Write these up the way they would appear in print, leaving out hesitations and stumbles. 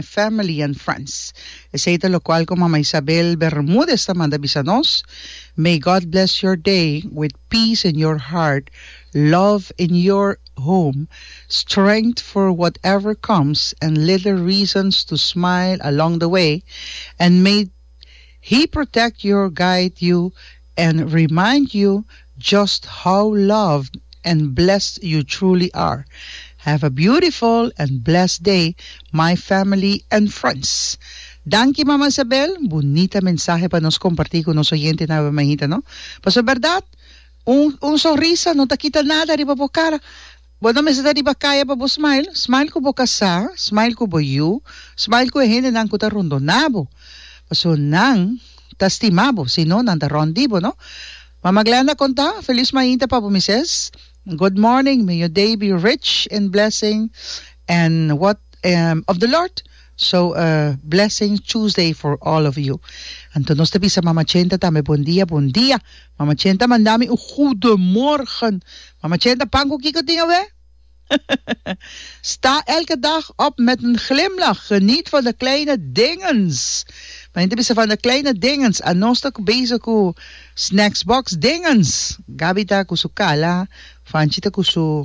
my family and friends. Esa lo cual con Mama Isabel Bermúdez tamanda bisanos. May God bless your day with peace in your heart, love in your home, strength for whatever comes, and little reasons to smile along the way. And may He protect you, guide you, and remind you just how loved and blessed you truly are. Have a beautiful and blessed day, my family and friends. Thank you, Mama Isabel. Bonita mensaje para nos compartir con los oyentes na Mahita, no? Pues es verdad, un sonrisa no te quita nada riba po cara. Bueno, me sa riba kaya pa po smile. Smile ko po kasa, smile ko po you, smile ko hindi nang kuta rondonabo. So nang tastimabo, sino nang tarondibo, no? Mama Glenda konta, feliz Mahita pa po, Mrs. Good morning. May your day be rich in blessing and what of the Lord. So, blessing Tuesday for all of you. Antonos tabi sa Mama Chenta tame bon dia. Mama Chenta mandami goedemorgen. Mama Chenta panko kiko dingen we? Sta elke dag op met een glimlach. Geniet van de kleine dingens. Maar hindi bisa van de kleine dingens. Anos tak bezig ko snacksbox dingens. Gabita ko sukala. Fanchita ko su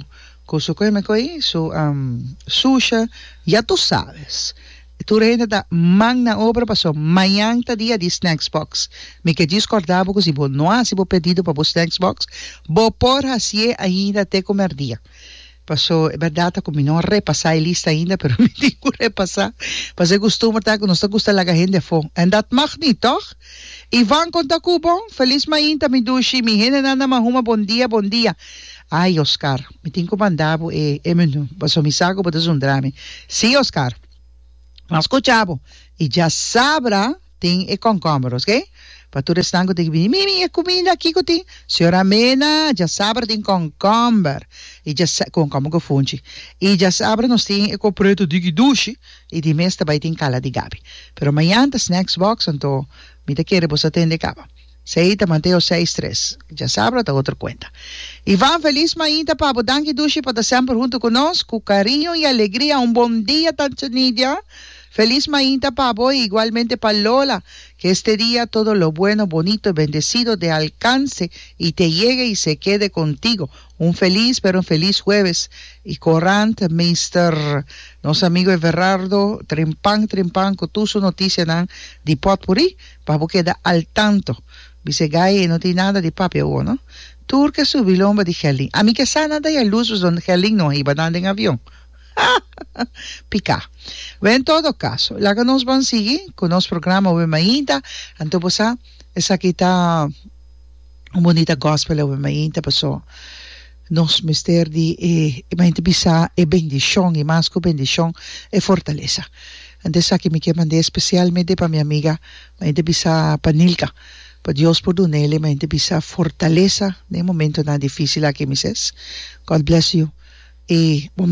sushi. Ya tú sabes. Tu renda da magna obra paso mayang ta dia di snacks box. Me que discordava ko si bo no si bo pedido pa bo snacks box. Bo por hasie ainda te comer dia. Paso é verdade que não repassar a lista ainda, pero me digo repassar. Mas é costume tá que nós tá gusta laga gente fo. En dat mag niet, toch? Ivan conta kubo, feliz mainta mi dushi, mi hene nana mahuma bon dia. Ai, Oscar, me tenho que mandar menu, paso mi saco para un drama. Sí, Oscar. Mas escuchavo, e já sabra tem e concômoros, ok? Para tu restango tem que vir, mimi, é comida aqui que tem. Senhora Mena, já sabra tem concomber. E já concomber que funge. E já sabra nós tem e preto de duche e de mês também tem cala de gabi. Pero amanhã tá snacks box, então me te quer você atender capa. Seita Mateo 6:3. Já sabra tá outra conta. Ivan, feliz mainta para danke duche para sempre junto conosco, carinho e alegria. Bom dia, Tanzania. Feliz Mainta Pavo, igualmente para Lola, que este día todo lo bueno, bonito y bendecido te alcance y te llegue y se quede contigo. Un feliz jueves. Y corrant, Mr. Nos amigo Everardo, Trempan, con tu su noticia di potpourri, Pavo queda al tanto. Dice Gai, no tiene nada de papi o no? Turque su bilomba de Helling. A mí que sana da ya luz donde Helling no iba dando en avión. Pica. En todo caso, la que nos van a seguir con los programas de Mainta, entonces esa aquí está un bonita gospel de Mainta, pasó nos mister di Mainta bisa bendición y más que bendición y fortaleza. Entonces aquí me quiero mandar especialmente para mi amiga Mainta bisa Panilka. Para Dios por donele, Mainta bisa fortaleza en un momento tan difícil aquí, Mrs. God bless you. Y